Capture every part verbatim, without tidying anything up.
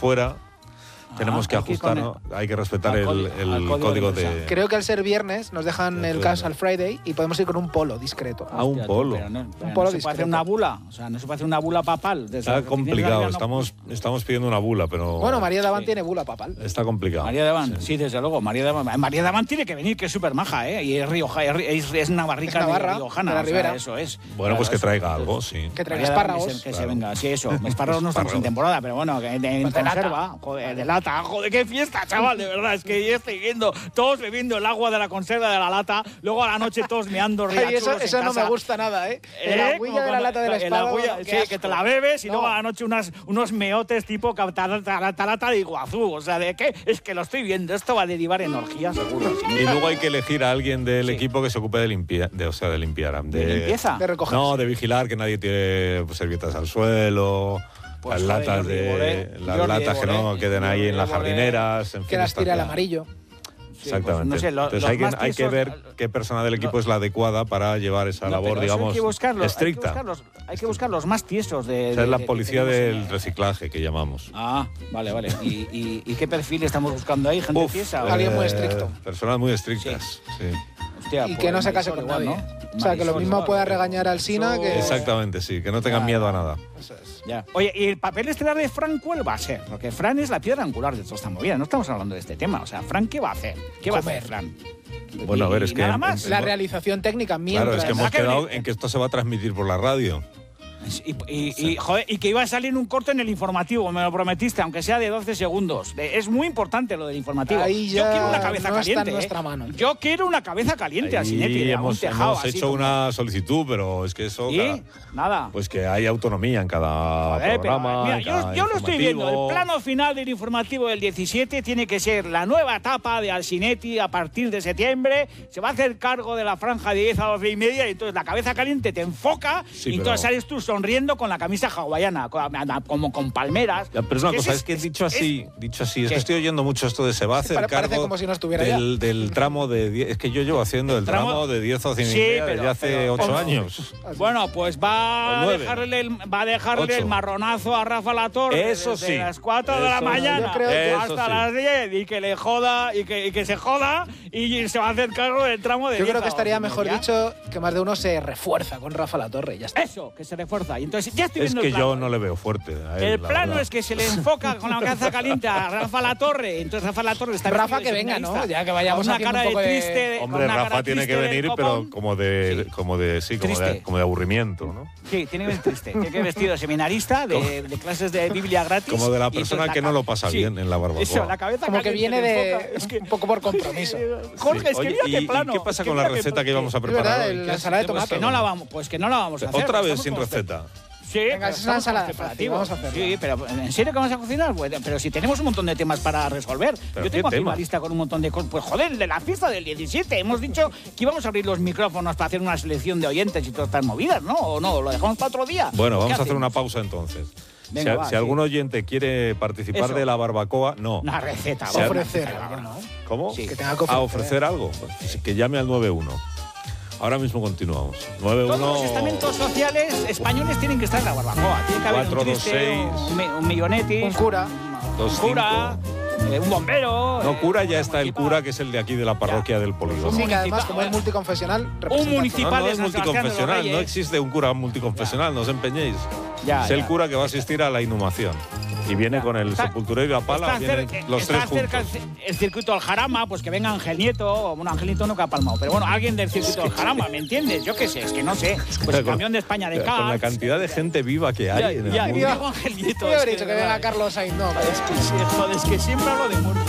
fuera, tenemos ah, que ajustar, ¿no? Hay que respetar el, el, el código, código de... Creo que al ser viernes nos dejan el Casual Friday y podemos ir con un polo discreto. A un polo. Pero no, pero un polo no se puede hacer una bula, o sea, no se puede hacer una bula papal. Está complicado, estamos, estamos pidiendo una bula, pero... Bueno, María Daván sí. tiene bula papal. Está complicado. María Daván, sí. sí, desde luego. María Daván, María Daván tiene que venir, que es súper maja, ¿eh? Y es Rioja, es, es navarrica es Navarra, de Riojana, de la Ribera. O sea, eso es. Bueno, pues que traiga algo, sí. Que traiga espárragos. Que, se, que claro. se venga, sí, eso. Espárragos no estamos en temporada, pero bueno, que en, en conserva, joder, de lata, joder, qué fiesta, chaval, de verdad. Es que yo estoy viendo, todos bebiendo el agua de la conserva de la lata, luego a la noche todos meando riachuelos. Eso, eso en no casa. me gusta nada, ¿eh? El ¿Eh? agüilla de la lata del espárrago. Sí, que te la bebes y no. luego a la noche unas, unos meotes tipo talata de Iguazú. O sea, ¿de qué? Es que lo estoy viendo. Esto va a derivar en orgías, seguro. Y luego hay que elegir a alguien del sí. equipo que se ocupe de limpiar, de, o sea, de limpiar. ¿De, ¿De limpieza? De recoger. No, de vigilar que nadie tire pues, servietas al suelo. Pues las latas, joder, de, volé, las latas que no queden ahí en las jardineras. En que las tire al amarillo. Sí, exactamente. Pues, no sé, lo, Entonces hay que, hay que ver qué persona del equipo lo, es la adecuada para llevar esa no, labor, digamos, hay que buscarlos, estricta. Hay que, buscar los, hay que buscar los más tiesos de... Esa de, es la de, policía de, del reciclaje que llamamos. Ah, vale, vale. ¿Y, y, y qué perfil estamos buscando ahí? ¿Gente Uf, tiesa? Eh, Alguien muy estricto. Personas muy estrictas, sí. sí. Hostia, y que no se case con nadie. ¿No? O sea, que lo mismo igual, pueda regañar al Sina que... Exactamente, sí, que no tengan ya, miedo a nada. Eso es. Ya. Oye, ¿y el papel estelar de Fran cuál va a ser? Porque Fran es la piedra angular de toda esta movida. No estamos hablando de este tema. O sea, Fran, ¿qué va a hacer? ¿Qué va Comer. a hacer Fran? Bueno, a ver, es que... Nada más. En, en, la realización técnica, mientras... Claro, es que hemos quedado en que esto se va a transmitir por la radio. Y, y, y, joder, y que iba a salir un corte en el informativo, me lo prometiste, aunque sea de doce segundos. Es muy importante lo del informativo. Ahí ya Yo quiero una cabeza no caliente. Está en nuestra mano. Yo quiero una cabeza caliente, así hemos, tejado, hemos hecho como... una solicitud, pero es que eso... ¿Y? Cada, Nada. Pues que hay autonomía en cada joder, programa. Pero, mira, cada yo, yo lo estoy viendo. El plano final del informativo del diecisiete tiene que ser la nueva etapa de Alsinetti a partir de septiembre. Se va a hacer cargo de la franja de diez a doce y media y entonces la cabeza caliente te enfoca sí, y pero... entonces sales tú sonriendo con la camisa hawaiana, como con palmeras. Ya, pero es una cosa, es, es que dicho así, es, dicho así, es ¿qué? que estoy oyendo mucho esto de se va a hacer cargo como si no estuviera del, del tramo de diez, es que yo llevo haciendo el tramo, tramo de diez o cien sí, y media desde hace ocho años. Bueno, pues va a dejarle, el, va a dejarle el marronazo a Rafa Latorre eso desde sí, las cuatro de la mañana hasta sí. las diez y que le joda y que, y que se joda y se va a hacer cargo del tramo de yo diez creo que estaría mejor media. dicho que más de uno se refuerza con Rafa Latorre, ya está. Eso, que se refuerza. Y entonces ya estoy es viendo que el plano. yo no le veo fuerte a él, el plano verdad. es que se le enfoca con la cabeza caliente a Rafa Latorre. Entonces Rafa Latorre está Rafa que venga, ¿no? Ya que vayamos una cara un poco de triste. De... Hombre, Rafa tiene que venir, pero como de, sí. como de, sí, como de, como de aburrimiento, ¿no? Sí, tiene que venir triste. Tiene que ir vestido de seminarista, de, de clases de Biblia gratis. Como de la persona que no lo pasa sí. bien en la barbacoa. Eso, la cabeza como que viene de es que un poco por compromiso. Jorge, es que mira qué plano. ¿Y qué pasa con la receta que íbamos a preparar hoy? La ensalada de tomate. Pues que no la vamos, pues que no la vamos a hacer. Otra vez sin receta. Sí, venga, es una ensalada fácil, vamos a hacerlo. Sí, pero ¿en serio que vamos a cocinar? Bueno, pero si tenemos un montón de temas para resolver. Yo tengo aquí tema? una lista con un montón de cosas. Pues joder, de la fiesta del diecisiete. Hemos dicho que íbamos a abrir los micrófonos para hacer una selección de oyentes y todas estas movidas, ¿no? ¿O no? ¿Lo dejamos para otro día? Bueno, vamos a hacer una pausa entonces. Venga, si, va, si sí. algún oyente quiere participar Eso. de la barbacoa, no. Una receta. Va a ofrecer algo, ¿no? ¿Cómo? Sí, que tenga que ofrecer. ¿A ofrecer algo? Pues que llame al nueve uno. Ahora mismo continuamos. nueve uno... Todos los estamentos sociales españoles tienen que estar en la barbacoa. Tiene que haber cuatro, un triste, dos, seis, un, un millonetti, un cura, dos, un cura, eh, un bombero. No, cura ya está el cura, que es el de aquí de la parroquia ya. del polígono. Sí, que además, como es multiconfesional, un municipal no, no es multiconfesional, no existe un cura multiconfesional, ya. no os empeñéis. Ya, es el ya. cura que va a asistir a la inhumación. Y viene ya. con el está, sepulturero y la pala, vienen cerca, los tres juntos. Está cerca el circuito del Jarama, pues que venga Ángel Nieto, bueno, Ángel Nieto nunca ha palmado, pero bueno, alguien del circuito del Jarama, ¿me entiendes? Yo qué sé, es que no sé, pues el campeón de España de Cars. Con la cantidad de gente viva que hay ya, en el ya, mundo. Ya, Ángel Nieto. Yo he dicho que venga Carlos Sainz, no. Es que, joder, es que siempre hablo de muerte.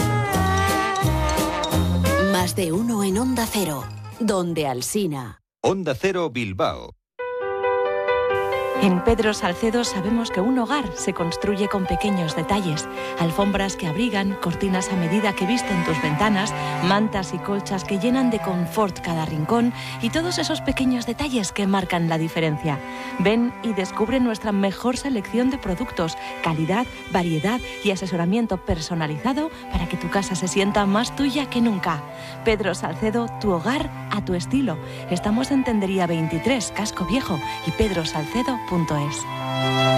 Más de uno en Onda Cero, donde Alsina. Onda Cero Bilbao. En Pedro Salcedo sabemos que un hogar se construye con pequeños detalles. Alfombras que abrigan, cortinas a medida que visten tus ventanas, mantas y colchas que llenan de confort cada rincón y todos esos pequeños detalles que marcan la diferencia. Ven y descubre nuestra mejor selección de productos, calidad, variedad y asesoramiento personalizado para que tu casa se sienta más tuya que nunca. Pedro Salcedo, tu hogar a tu estilo. Estamos en Tendería veintitrés, Casco Viejo y pedro salcedo punto es.